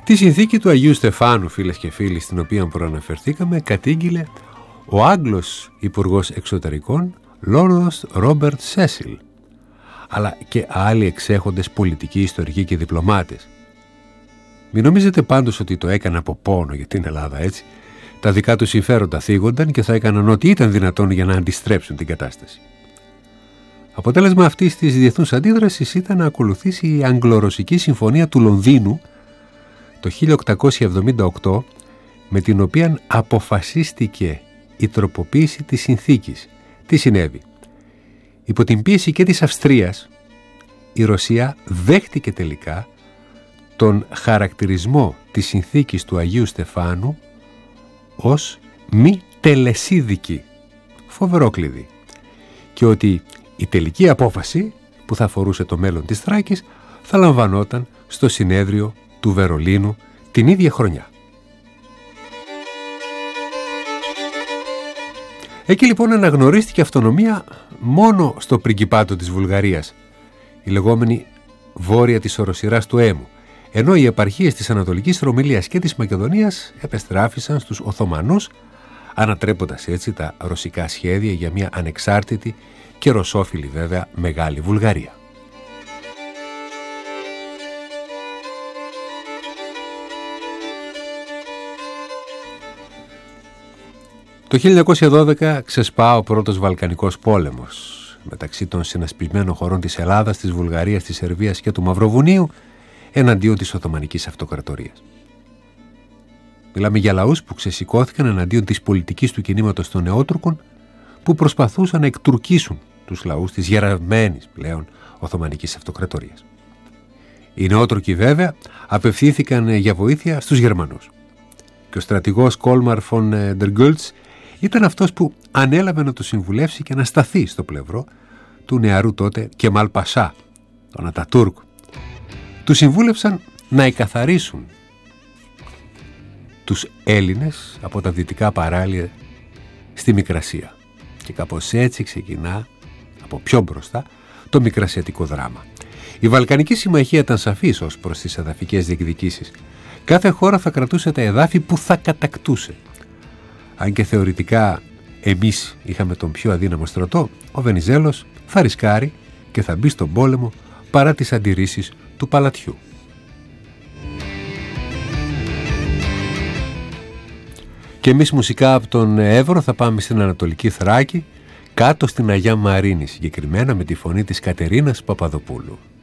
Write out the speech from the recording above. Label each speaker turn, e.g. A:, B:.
A: Τη συνθήκη του Αγίου Στεφάνου, φίλες και φίλοι, στην οποία προαναφερθήκαμε, κατήγγειλε ο Άγγλος Υπουργός Εξωτερικών, Λόρδος Ρόμπερτ Σέσιλ, αλλά και άλλοι εξέχοντες πολιτικοί, ιστορικοί και διπλωμάτες. Μην νομίζετε πάντως ότι το έκανε από πόνο για την Ελλάδα, έτσι. Τα δικά τους συμφέροντα θίγονταν και θα έκαναν ό,τι ήταν δυνατόν για να αντιστρέψουν την κατάσταση. Αποτέλεσμα αυτής της διεθνούς αντίδρασης ήταν να ακολουθήσει η Αγγλο-Ρωσική Συμφωνία του Λονδίνου το 1878, με την οποία αποφασίστηκε η τροποποίηση της συνθήκης. Τι συνέβη? Υπό την πίεση και της Αυστρίας, η Ρωσία δέχτηκε τελικά τον χαρακτηρισμό της συνθήκης του Αγίου Στεφάνου ως μη τελεσίδικη, φοβερό κλειδί, και ότι η τελική απόφαση που θα αφορούσε το μέλλον της Θράκης θα λαμβανόταν στο συνέδριο του Βερολίνου την ίδια χρονιά. Εκεί λοιπόν αναγνωρίστηκε αυτονομία μόνο στο πριγκιπάτο της Βουλγαρίας, η λεγόμενη βόρεια της οροσειράς του Έμου, ενώ οι επαρχίες της Ανατολικής Ρωμυλίας και της Μακεδονίας επεστράφησαν στους Οθωμανούς, ανατρέποντας έτσι τα ρωσικά σχέδια για μια ανεξάρτητη και ρωσόφιλη βέβαια Μεγάλη Βουλγαρία. Το 1912 ξεσπά ο πρώτος Βαλκανικός πόλεμος μεταξύ των συνασπισμένων χωρών της Ελλάδας, της Βουλγαρίας, της Σερβίας και του Μαυροβουνίου εναντίον της Οθωμανικής Αυτοκρατορίας. Μιλάμε για λαούς που ξεσηκώθηκαν εναντίον της πολιτικής του κινήματος των Νεότουρκων, που προσπαθούσαν να εκτουρκίσουν τους λαούς της γερασμένης πλέον Οθωμανικής Αυτοκρατορίας. Οι Νεότουρκοι βέβαια απευθύνθηκαν για βοήθεια στους Γερμανούς και ο στρατηγός Κόλμαρ φον ντερ Γκόλτς ήταν αυτός που ανέλαβε να το συμβουλεύσει και να σταθεί στο πλευρό του νεαρού τότε Κεμάλ Πασά, τον Ατατούρκ. Του συμβούλευσαν να εκαθαρίσουν τους Έλληνες από τα δυτικά παράλια στη Μικρασία. Και κάπως έτσι ξεκινά από πιο μπροστά το μικρασιατικό δράμα. Η Βαλκανική Συμμαχία ήταν σαφής ως προς τις εδαφικές διεκδικήσεις. Κάθε χώρα θα κρατούσε τα εδάφη που θα κατακτούσε. Αν και θεωρητικά εμείς είχαμε τον πιο αδύναμο στρατό, ο Βενιζέλος θα ρισκάρει και θα μπει στον πόλεμο παρά τις αντιρρήσεις του παλατιού. Και εμείς μουσικά από τον Εύρο θα πάμε στην Ανατολική Θράκη, κάτω στην Αγιά Μαρίνη, συγκεκριμένα με τη φωνή της Κατερίνας Παπαδοπούλου.